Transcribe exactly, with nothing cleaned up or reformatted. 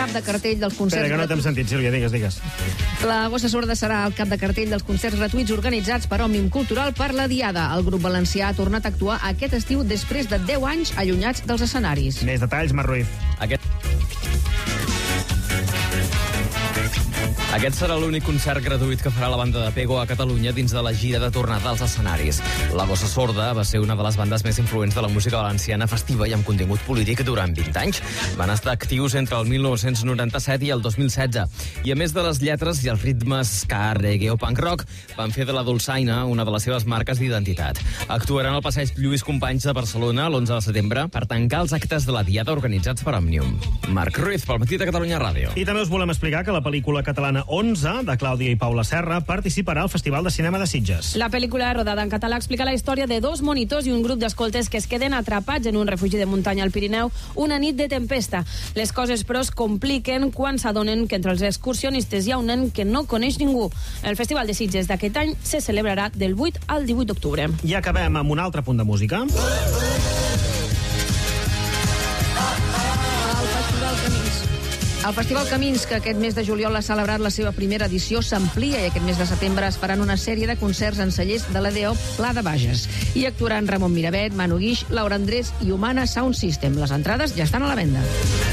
cap de cartell dels concerts... Espera, que no t'hem sentit, Sílvia, digues, digues. La Gossa Sorda serà el cap de cartell dels concerts gratuïts organitzats per Òmnium Cultural per la Diada. El grup valencià ha tornat a actuar aquest estiu després de deu anys allunyats dels escenaris. Més detalls, Marc Ruiz. Aquest... Aquest serà l'únic concert gratuït que farà la banda de Pego a Catalunya dins de la gira de tornada als escenaris. La Gossa Sorda va ser una de les bandes més influents de la música valenciana festiva i amb contingut polític durant vint anys. Van estar actius entre el mil nou-cents noranta-set i el dos mil setze. I a més de les lletres i els ritmes ska, reggae o punk rock, van fer de la dolçaina una de les seves marques d'identitat. Actuaran al passeig Lluís Companys de Barcelona l'onze de setembre per tancar els actes de la Diada organitzats per Òmnium. Marc Ruiz, pel Matí de Catalunya Ràdio. I també us volem explicar que la pel·lícula catalana onze, de Clàudia i Paula Serra, participarà al Festival de Cinema de Sitges. La pel·lícula, rodada en català, explica la història de dos monitors i un grup d'escoltes que es queden atrapats en un refugi de muntanya al Pirineu una nit de tempesta. Les coses, però, es compliquen quan s'adonen que entre els excursionistes hi ha un nen que no coneix ningú. El Festival de Sitges d'aquest any se celebrarà del vuit al divuit d'octubre. I acabem amb un altre punt de música. El Festival Camins, que aquest mes de juliol ha celebrat la seva primera edició, s'amplia i aquest mes de setembre es faran una sèrie de concerts en cellers de l'E D O Pla de Bages. Hi actuaran Ramon Miravet, Manu Guix, Laura Andrés i Humana Sound System. Les entrades ja estan a la venda.